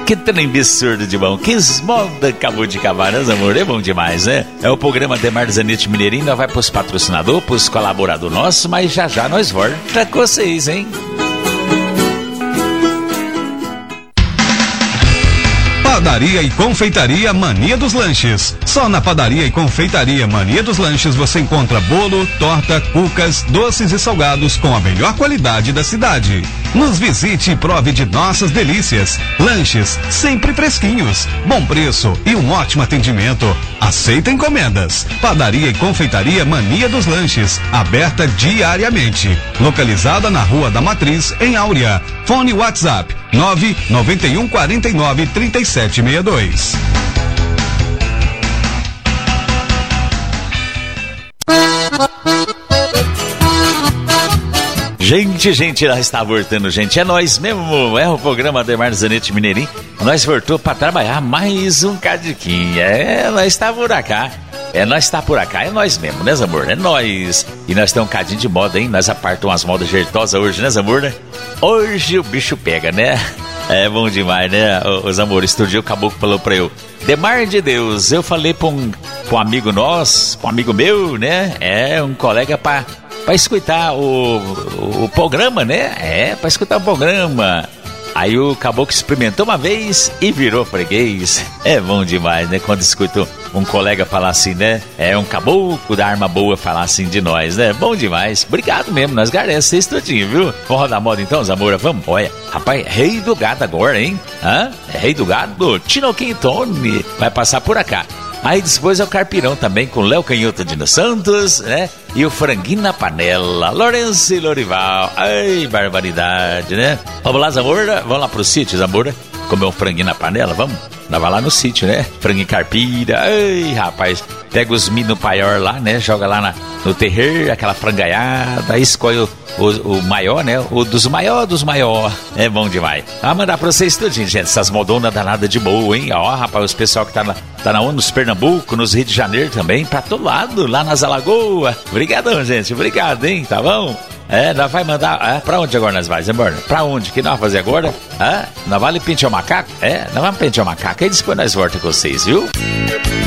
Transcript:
Que trem absurdo de bom. Que esmola acabou de acabar, né, amor? É bom demais, né? É o programa Demar Zanetti Mineirinho. Nós vai pros patrocinadores, pros colaboradores nossos, mas já já nós volta com vocês, hein? Padaria e Confeitaria Mania dos Lanches. Só na Padaria e Confeitaria Mania dos Lanches você encontra bolo, torta, cucas, doces e salgados com a melhor qualidade da cidade. Nos visite e prove de nossas delícias. Lanches sempre fresquinhos, bom preço e um ótimo atendimento. Aceita encomendas. Padaria e Confeitaria Mania dos Lanches, aberta diariamente. Localizada na Rua da Matriz, em Áurea. Fone WhatsApp 991 49 3762. Gente, nós está voltando, gente. É nós mesmo, é o programa Demar Zanetti Mineirinho. Nós voltou para trabalhar mais um cadiquinho. Nós está por cá. Nós está por cá, é nós mesmo, né, amor? É nós. E nós temos um cadinho de moda, hein? Nós apartamos umas modas jeitosas hoje, né, amor? Né? Hoje o bicho pega, né? É bom demais, né? Os amores, outro dia o caboclo falou pra eu: Demar de Deus, eu falei pra um amigo nosso, pra um amigo meu, né? Um colega pra escutar o programa, né? Pra escutar o programa. Aí o caboclo experimentou uma vez e virou freguês. É bom demais, né? Quando escuto um colega falar assim, né? Um caboclo da arma boa falar assim de nós, né? Bom demais. Obrigado mesmo, nós agradecemos vocês tudinho, viu? Vamos rodar a moda então, Zamora? Vamos? Olha, rapaz, Rei do Gado agora, hein? Rei do Gado, Tino Quintone vai passar por cá. Aí depois é o Carpirão também, com Léo Canhoto de Santos, né? E o Franguinho na Panela, Lourenço e Lorival. Ai, barbaridade, né? Vamos lá, Zamora? Vamos lá pro sítio, Zamora? Comer um franguinho na panela, vamos? Nós vai lá no sítio, né? Franguinho caipira. Ai, rapaz, pega os milho no paior lá, né? Joga lá no terreiro, aquela frangaiada, aí escolhe o maior, né? O dos maior. É bom demais. Vai mandar pra vocês tudinho, gente. Essas modonas danadas de boa, hein? Ó, rapaz, os pessoal que tá na ONU, nos Pernambuco, nos Rio de Janeiro também, pra todo lado, lá nas Alagoas. Obrigadão, gente. Obrigado, hein? Tá bom? Nós vai mandar. Pra onde agora nós vamos, embora? Pra onde? Que nós vamos fazer agora? Nós vamos pentear o macaco? Nós vamos pentear o macaco. Aí depois nós voltamos com vocês, viu?